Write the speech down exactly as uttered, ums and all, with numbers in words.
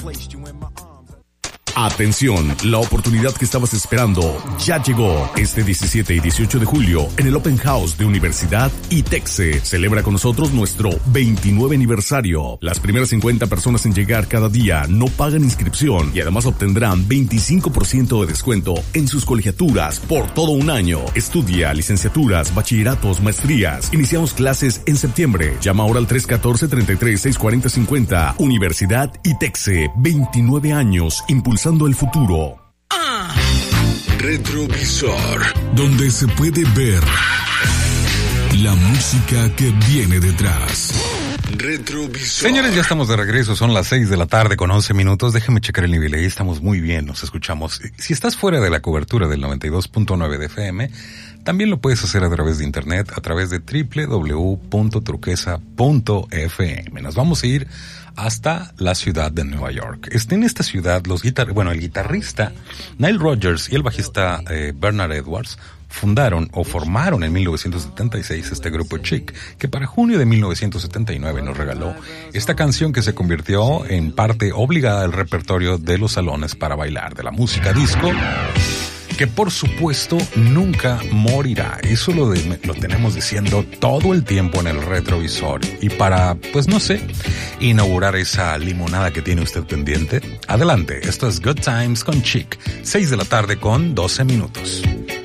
Atención, la oportunidad que estabas esperando ya llegó. Este diecisiete y dieciocho de julio, en el Open House de Universidad ITEXE, celebra con nosotros nuestro veintinueve aniversario. Las primeras cincuenta personas en llegar cada día no pagan inscripción y además obtendrán veinticinco por ciento de descuento en sus colegiaturas por todo un año. Estudia licenciaturas, bachilleratos, maestrías. Iniciamos clases en septiembre. Llama ahora al tres uno cuatro, tres tres seis, cuatro cero cinco cero. Universidad ITEXE, veintinueve años impulsando el futuro. Ah. Retrovisor, donde se puede ver la música que viene detrás. Retrovisor. Señores, ya estamos de regreso, son las seis de la tarde con once minutos. Déjeme checar el nivel, ahí estamos muy bien, nos escuchamos. Si estás fuera de la cobertura del noventa y dos punto nueve de F M, también lo puedes hacer a través de internet, a través de doble u doble u doble u punto truqueza punto f m. Nos vamos a ir hasta la ciudad de Nueva York. Está en esta ciudad los guitar, bueno, el guitarrista Nile Rodgers y el bajista eh, Bernard Edwards fundaron o formaron en mil novecientos setenta y seis este grupo Chic, que para junio de mil novecientos setenta y nueve nos regaló esta canción que se convirtió en parte obligada del repertorio de los salones para bailar, de la música disco, que por supuesto nunca morirá. Eso lo, de, lo tenemos diciendo todo el tiempo en el retrovisor. Y para, pues no sé, inaugurar esa limonada que tiene usted pendiente, adelante, esto es Good Times con Chic, seis de la tarde con doce minutos.